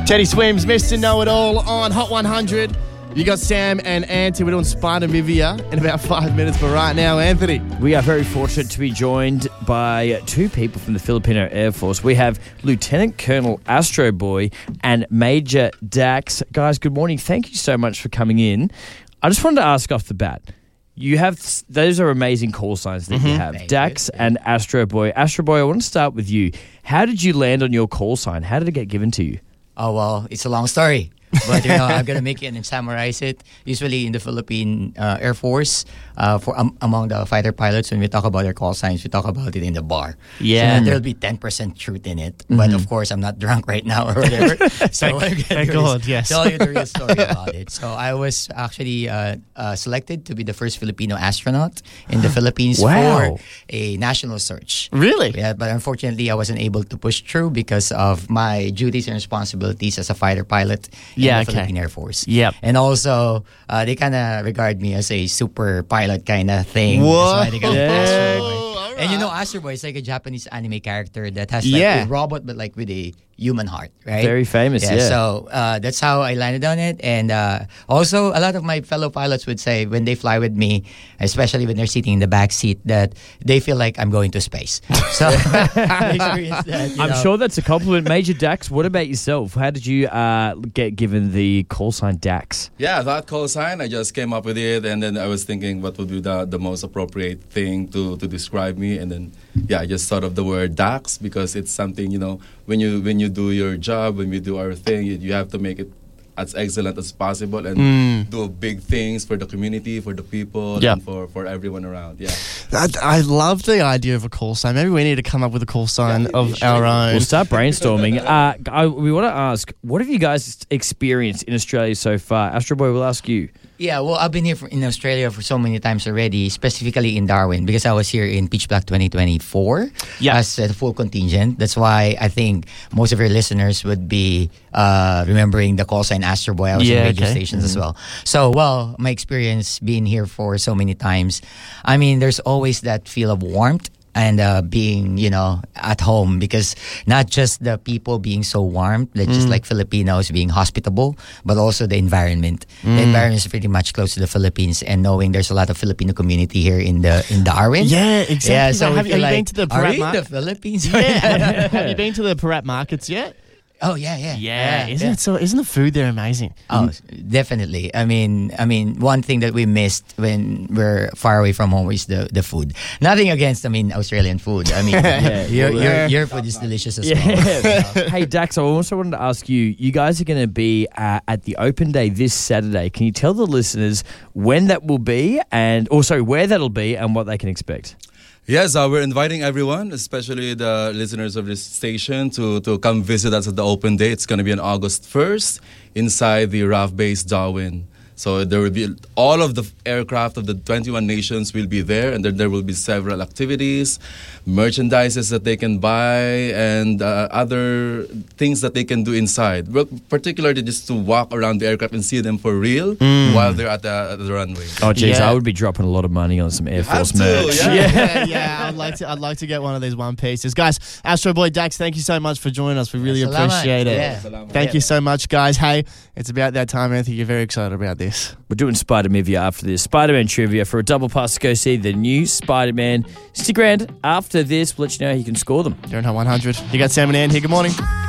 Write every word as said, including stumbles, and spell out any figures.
Teddy Swims, Mister Know-It-All on Hot one hundred. You got Sam and Anthony. We're doing Spider Mivia in about five minutes, but right now, Anthony. We are very fortunate to be joined by two people from the Filipino Air Force. We have Lieutenant Colonel Astro Boy and Major Dax. Guys, good morning. Thank you so much for coming in. I just wanted to ask off the bat. You have, those are amazing call signs that mm-hmm. you have. Thank Dax you. And Astro Boy. Astro Boy, I want to start with you. How did you land on your call sign? How did it get given to you? Oh, well, it's a long story. But, you know, I'm going to make it and summarize it. Usually in the Philippine uh, Air Force, uh, for um, among the fighter pilots, when we talk about their call signs, we talk about it in the bar. Yeah. So there'll be ten percent truth in it. Mm-hmm. But, of course, I'm not drunk right now or whatever. So thank thank God, yes. Tell you the real story about it. So I was actually uh, uh, selected to be the first Filipino astronaut in the Philippines wow. for a national search. Really? Yeah, but unfortunately, I wasn't able to push through because of my duties and responsibilities as a fighter pilot. Yeah, in the okay. Philippine Air Force. Yep. And also, uh, they kind of regard me as a super pilot kind of thing. Whoa. That's why they got Yeah. Astro Boy. Right. And you know, Astro Boy is like a Japanese anime character that has like Yeah. a robot but like with a human heart, right? Very famous, yeah. So uh, that's how I landed on it. And uh, also, a lot of my fellow pilots would say when they fly with me, especially when they're sitting in the back seat, that they feel like I'm going to space. So I experienced that, you I'm know. sure that's a compliment. Major Dax, what about yourself? How did you uh, get given the call sign Dax? Yeah, that call sign, I just came up with it, and then I was thinking what would be the, the most appropriate thing to, to describe me, and then, yeah, I just thought of the word Dax because it's something, you know, when you when you do your job, when we do our thing, you, you have to make it as excellent as possible and Mm. do big things for the community, for the people, Yep. and for, for everyone around, yeah. I, I love the idea of a call sign. Maybe we need to come up with a call sign Yeah, of you should. our own. We'll start brainstorming. uh, I, we want to ask, what have you guys experienced in Australia so far? Astro Boy, we'll ask you. Yeah, well, I've been here for, in Australia for so many times already, specifically in Darwin, because I was here in Pitch Black twenty twenty-four Yeah. as a full contingent. That's why I think most of your listeners would be uh, remembering the call sign Astro Boy. I was Yeah, in radio okay. stations as well. So, well, my experience being here for so many times, I mean, there's always that feel of warmth and uh, being, you know, at home, because not just the people being so warm, they're just like Filipinos being hospitable, but also the environment. The environment is pretty much close to the Philippines, and knowing there's a lot of Filipino community here in the in Darwin. Yeah, exactly. Yeah, so have, we have feel you like, been to the are Parat we in the market? Philippines? Yeah. have, have you been to the Parat markets yet? Oh yeah, yeah, Yeah, isn't yeah. it so? Isn't the food there amazing? Oh, definitely. I mean, I mean, one thing that we missed when we're far away from home is the, the food. Nothing against, I mean, Australian food. I mean, Yeah. your, Well, your uh, your food is delicious as well. Yeah. Hey, Dax, I also wanted to ask you, you guys are going to be uh, at the open day this Saturday. Can you tell the listeners when that will be and also where that'll be and what they can expect? Yes, uh, we're inviting everyone, especially the listeners of this station, to, to come visit us at the open day. It's going to be on August first inside the R A F base Darwin. So there will be all of the aircraft of the twenty-one nations will be there, and then there will be several activities, merchandises that they can buy, and uh, other things that they can do inside. Well, particularly just to walk around the aircraft and see them for real while they're at the, at the runway. Oh, geez, Yeah. I would be dropping a lot of money on some Air Force have to, merch. yeah. yeah, yeah. I'd like to. I'd like to get one of these one pieces, guys. Astro Boy, Dax, thank you so much for joining us. We really Salamat. appreciate it. Yeah. Salamat. Thank you so much, guys. Hey, it's about that time, Anthony. You're very excited about this. We're doing Spider Mivia after this. Spider-Man trivia for a double pass to go see the new Spider-Man. Stick around. After this, we'll let you know how you can score them. You're on Hot one hundred. You got Sam and Ann here. Good morning.